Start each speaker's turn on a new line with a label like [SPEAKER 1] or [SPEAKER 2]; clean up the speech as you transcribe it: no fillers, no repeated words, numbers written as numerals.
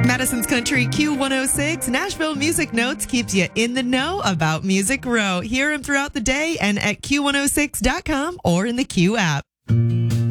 [SPEAKER 1] Madison's Country Q106 Nashville Music Notes keeps you in the know about Music Row. Hear him throughout the day and at Q106.com or in the Q app.